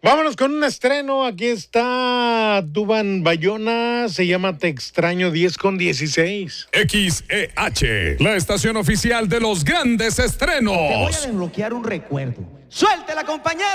Vámonos con un estreno. Aquí está Duván Bayona. Se llama Te extraño 10:16. XEH, la estación oficial de los grandes estrenos. Te voy a desbloquear un recuerdo. ¡Suelte la compañera!